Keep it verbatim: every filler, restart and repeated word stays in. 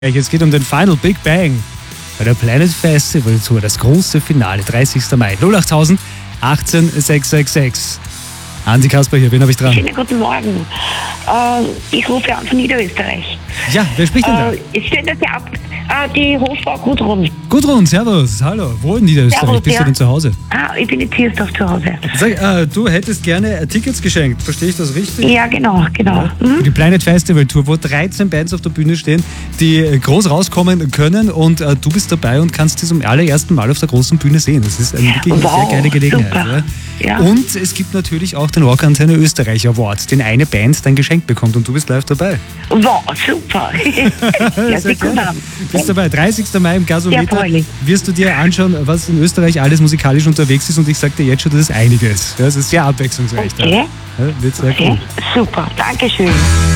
Es geht um den Final Big Bang bei der Planet Festival Tour, das große Finale, dreißigster Mai, null acht null null achtzehn sechs sechs sechs. Andi Kasper hier, wen habe ich dran? Schönen guten Morgen. Äh, ich rufe an von Niederösterreich. Ja, wer spricht denn da? Äh, es steht das ja ab, äh, die Hofbau Gudrun. Gudrun, servus, hallo. Wo in Niederösterreich Servus, bist ja. du denn zu Hause? Ah, ich bin in Ziersdorf zu Hause. Sag, äh, du hättest gerne Tickets geschenkt, verstehe ich das richtig? Ja, genau, genau. Für Hm? die Planet Festival Tour, wo dreizehn Bands auf der Bühne stehen, die äh, groß rauskommen können und äh, du bist dabei und kannst die zum allerersten Mal auf der großen Bühne sehen. Das ist eine wirklich eine Wow, sehr geile Gelegenheit. super. Ja? Ja. Und es gibt natürlich auch den Rock Antenne Österreich Award, den eine Band dann geschenkt bekommt und du bist live dabei. Wow, super. ja, Sehr gut gerne. an. Bist dabei, dreißigster Mai im Sehr Gasometer. freulich. Wirst du dir anschauen, was in Österreich alles musikalisch unterwegs ist und ich sag dir jetzt schon, das ist einiges. Ja, das ist sehr abwechslungsreich. Okay. Da. Ja, wird sehr Okay, cool. super. Dankeschön.